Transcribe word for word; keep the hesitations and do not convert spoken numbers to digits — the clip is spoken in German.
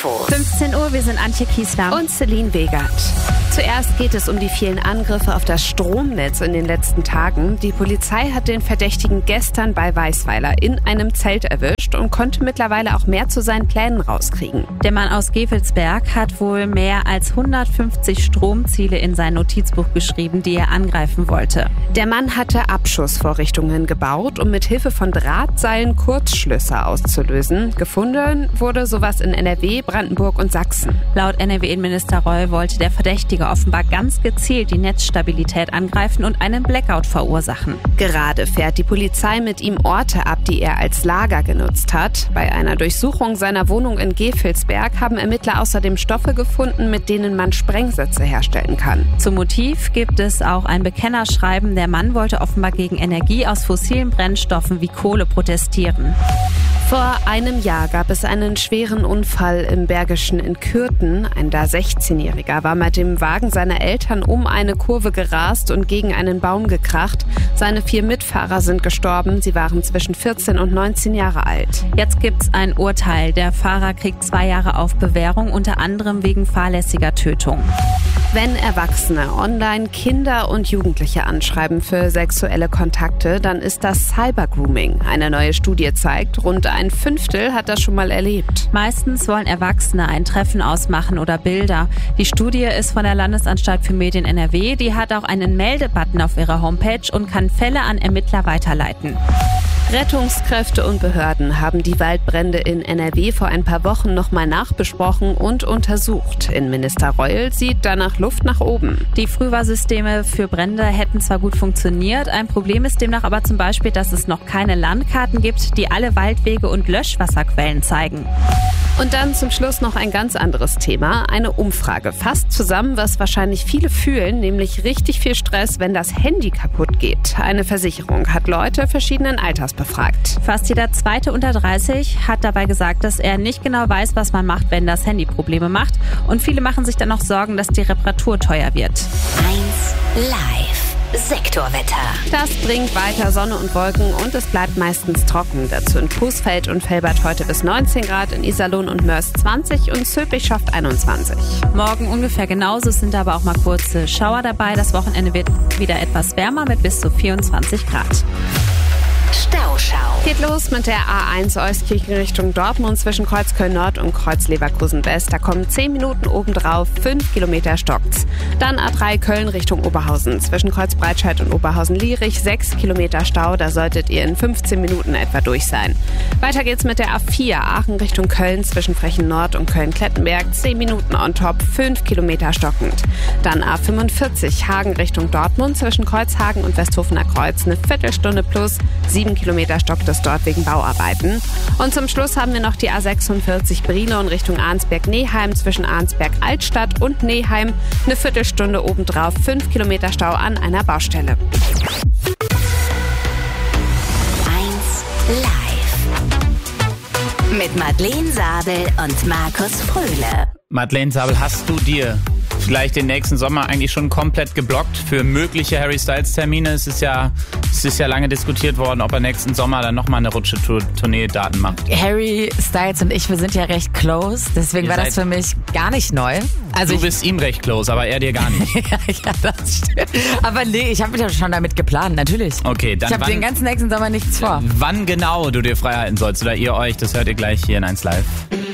fünfzehn Uhr, wir sind Antje Kiesler und Celine Wegert. Zuerst geht es um die vielen Angriffe auf das Stromnetz in den letzten Tagen. Die Polizei hat den Verdächtigen gestern bei Weisweiler in einem Zelt erwischt und konnte mittlerweile auch mehr zu seinen Plänen rauskriegen. Der Mann aus Gevelsberg hat wohl mehr als hundertfünfzig Stromziele in sein Notizbuch geschrieben, die er angreifen wollte. Der Mann hatte Abschussvorrichtungen gebaut, um mit Hilfe von Drahtseilen Kurzschlüsse auszulösen. Gefunden wurde sowas in N R W, Brandenburg und Sachsen. Laut N R W-Innenminister Reul wollte der Verdächtige offenbar ganz gezielt die Netzstabilität angreifen und einen Blackout verursachen. Gerade fährt die Polizei mit ihm Orte ab, die er als Lager genutzt hat. Bei einer Durchsuchung seiner Wohnung in Gevelsberg haben Ermittler außerdem Stoffe gefunden, mit denen man Sprengsätze herstellen kann. Zum Motiv gibt es auch ein Bekennerschreiben. Der Mann wollte offenbar gegen Energie aus fossilen Brennstoffen wie Kohle protestieren. Vor einem Jahr gab es einen schweren Unfall im Bergischen in Kürten. Ein da sechzehnjähriger war mit dem Wagen seiner Eltern um eine Kurve gerast und gegen einen Baum gekracht. Seine vier Mitfahrer sind gestorben. Sie waren zwischen vierzehn und neunzehn Jahre alt. Jetzt gibt's ein Urteil. Der Fahrer kriegt zwei Jahre auf Bewährung, unter anderem wegen fahrlässiger Tötung. Wenn Erwachsene online Kinder und Jugendliche anschreiben für sexuelle Kontakte, dann ist das Cybergrooming. Eine neue Studie zeigt, rund ein Fünftel hat das schon mal erlebt. Meistens wollen Erwachsene ein Treffen ausmachen oder Bilder. Die Studie ist von der Landesanstalt für Medien N R W. Die hat auch einen Meldebutton auf ihrer Homepage und kann Fälle an Ermittler weiterleiten. Rettungskräfte und Behörden haben die Waldbrände in N R W vor ein paar Wochen nochmal nachbesprochen und untersucht. Innenminister Reul sieht danach Luft nach oben. Die Frühwarnsysteme für Brände hätten zwar gut funktioniert, ein Problem ist demnach aber zum Beispiel, dass es noch keine Landkarten gibt, die alle Waldwege und Löschwasserquellen zeigen. Und dann zum Schluss noch ein ganz anderes Thema. Eine Umfrage fasst zusammen, was wahrscheinlich viele fühlen, nämlich richtig viel Stress, wenn das Handy kaputt geht. Eine Versicherung hat Leute verschiedenen Alters befragt. Fast jeder Zweite unter dreißig hat dabei gesagt, dass er nicht genau weiß, was man macht, wenn das Handy Probleme macht. Und viele machen sich dann noch Sorgen, dass die Reparatur teuer wird. eins Live. Sektorwetter. Das bringt weiter Sonne und Wolken und es bleibt meistens trocken. Dazu in Coesfeld und Velbert heute bis neunzehn Grad, in Iserlohn und Mörs zwanzig und Zülpich schafft einundzwanzig. Morgen ungefähr genauso, es sind aber auch mal kurze Schauer dabei. Das Wochenende wird wieder etwas wärmer mit bis zu vierundzwanzig Grad. Stauschau. Geht los mit der A eins Euskirchen Richtung Dortmund zwischen Kreuzköln Nord und Kreuz Leverkusen West. Da kommen zehn Minuten obendrauf, fünf Kilometer stockt's. Dann A drei Köln Richtung Oberhausen zwischen Kreuz Breitscheid und Oberhausen-Lierich, sechs Kilometer Stau. Da solltet ihr in fünfzehn Minuten etwa durch sein. Weiter geht's mit der A vier Aachen Richtung Köln zwischen Frechen Nord und Köln-Klettenberg, zehn Minuten on top, fünf Kilometer stockend. Dann A fünfundvierzig Hagen Richtung Dortmund zwischen Kreuzhagen und Westhofener Kreuz, eine Viertelstunde plus, sieben Kilometer stockt es dort wegen Bauarbeiten. Und zum Schluss haben wir noch die A sechsundvierzig Brilon Richtung Arnsberg-Neheim zwischen Arnsberg-Altstadt und Neheim. Eine Viertelstunde obendrauf, fünf Kilometer Stau an einer Baustelle. eins Live. Mit Madeleine Sabel und Markus Fröhle. Madeleine Sabel, hast du dir vielleicht den nächsten Sommer eigentlich schon komplett geblockt für mögliche Harry Styles Termine? Es ist ja, es ist ja lange diskutiert worden, ob er nächsten Sommer dann nochmal eine Rutsche-Tournee-Daten macht. Harry Styles und ich, wir sind ja recht close, deswegen Ihr war das für mich gar nicht neu. Also du ich, bist ihm recht close, aber er dir gar nicht. ja, ja, das stimmt. Aber nee, ich habe mich ja schon damit geplant, natürlich. Okay, dann ich habe wann, den ganzen nächsten Sommer nichts vor. wann genau du dir frei halten sollst oder ihr euch, das hört ihr gleich hier in eins Live.